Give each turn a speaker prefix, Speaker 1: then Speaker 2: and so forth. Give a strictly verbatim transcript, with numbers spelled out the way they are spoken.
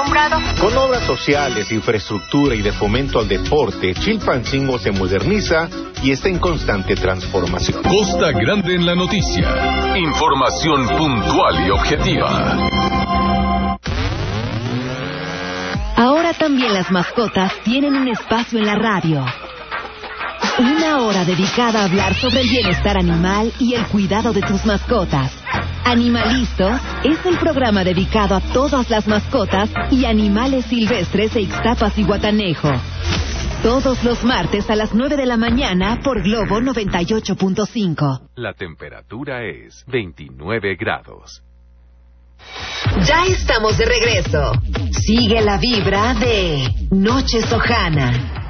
Speaker 1: alumbrado.
Speaker 2: Con obras sociales, infraestructura y de fomento al deporte, Chilpancingo se moderniza y está en constante transformación.
Speaker 3: Costa Grande en la noticia. Información puntual y objetiva.
Speaker 4: Ahora también las mascotas tienen un espacio en la radio. Una hora dedicada a hablar sobre el bienestar animal y el cuidado de tus mascotas. Animalistos es el programa dedicado a todas las mascotas y animales silvestres de Ixtapas y Guatanejo. Todos los martes a las nueve de la mañana por Globo noventa y ocho punto cinco.
Speaker 5: La temperatura es veintinueve grados.
Speaker 4: Ya estamos de regreso. Sigue la vibra de Noche Sojana.